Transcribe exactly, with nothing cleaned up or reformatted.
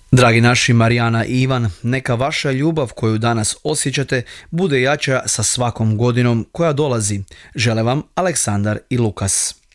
Dragi naši Marijana i Ivan, neka vaša ljubav koju danas osjećate bude jača sa svakom godinom koja dolazi. Žele vam Aleksandar i Lukas.